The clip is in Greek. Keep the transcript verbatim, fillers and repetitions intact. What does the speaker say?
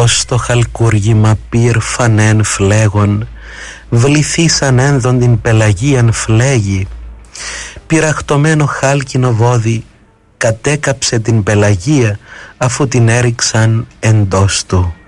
πως το χαλκούργημα πυρ φανέν φλέγον, βληθήσαν ένδον την πελαγίαν φλέγη, πυραχτωμένο χάλκινο βόδι κατέκαψε την πελαγία αφού την έριξαν εντός του.